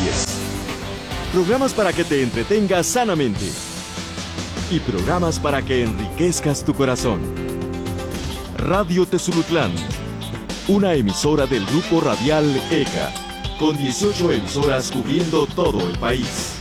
series. Programas para que te entretengas sanamente. Y programas para que enriquezcas tu corazón. Radio Tezulutlán, una emisora del grupo radial ECA, con 18 emisoras cubriendo todo el país.